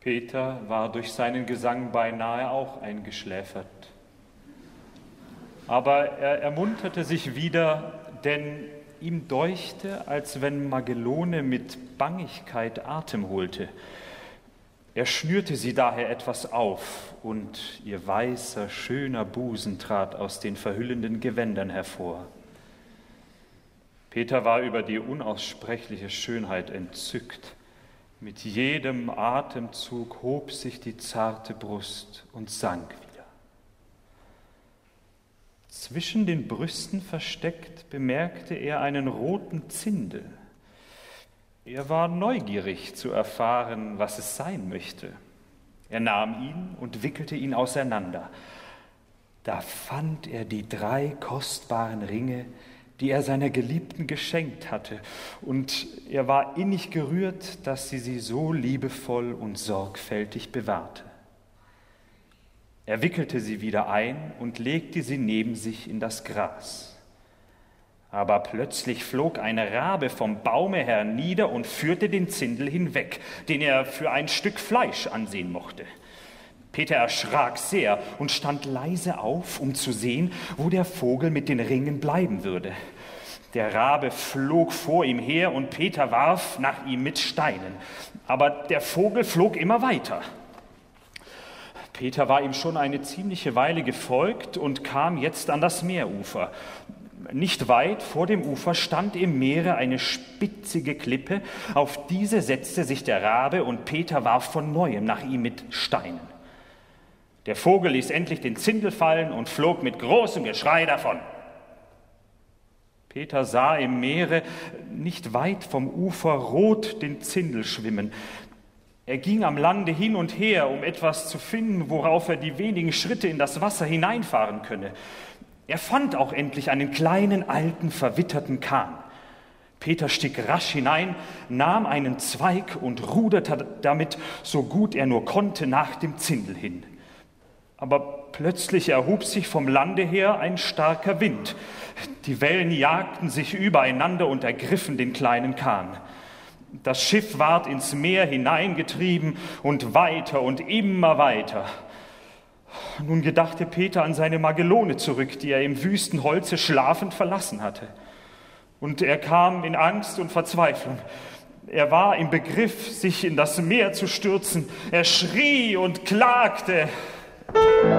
Peter war durch seinen Gesang beinahe auch eingeschläfert. Aber er ermunterte sich wieder, denn ihm deuchte, als wenn Magellone mit Bangigkeit Atem holte. Er schnürte sie daher etwas auf, und ihr weißer, schöner Busen trat aus den verhüllenden Gewändern hervor. Peter war über die unaussprechliche Schönheit entzückt. Mit jedem Atemzug hob sich die zarte Brust und sank wieder. Zwischen den Brüsten versteckt bemerkte er einen roten Zindel. Er war neugierig zu erfahren, was es sein möchte. Er nahm ihn und wickelte ihn auseinander. Da fand er die 3 kostbaren Ringe, die er seiner Geliebten geschenkt hatte, und er war innig gerührt, dass sie so liebevoll und sorgfältig bewahrte. Er wickelte sie wieder ein und legte sie neben sich in das Gras. Aber plötzlich flog ein Rabe vom Baume hernieder und führte den Zindel hinweg, den er für ein Stück Fleisch ansehen mochte. Peter erschrak sehr und stand leise auf, um zu sehen, wo der Vogel mit den Ringen bleiben würde. Der Rabe flog vor ihm her und Peter warf nach ihm mit Steinen. Aber der Vogel flog immer weiter. Peter war ihm schon eine ziemliche Weile gefolgt und kam jetzt an das Meerufer. Nicht weit vor dem Ufer stand im Meere eine spitzige Klippe. Auf diese setzte sich der Rabe und Peter warf von neuem nach ihm mit Steinen. Der Vogel ließ endlich den Zindel fallen und flog mit großem Geschrei davon. Peter sah im Meere nicht weit vom Ufer rot den Zindel schwimmen. Er ging am Lande hin und her, um etwas zu finden, worauf er die wenigen Schritte in das Wasser hineinfahren könne. Er fand auch endlich einen kleinen, alten, verwitterten Kahn. Peter stieg rasch hinein, nahm einen Zweig und ruderte damit, so gut er nur konnte, nach dem Zindel hin. Aber plötzlich erhob sich vom Lande her ein starker Wind. Die Wellen jagten sich übereinander und ergriffen den kleinen Kahn. Das Schiff ward ins Meer hineingetrieben und weiter und immer weiter. Nun gedachte Peter an seine Magellone zurück, die er im wüsten Holze schlafend verlassen hatte. Und er kam in Angst und Verzweiflung. Er war im Begriff, sich in das Meer zu stürzen. Er schrie und klagte.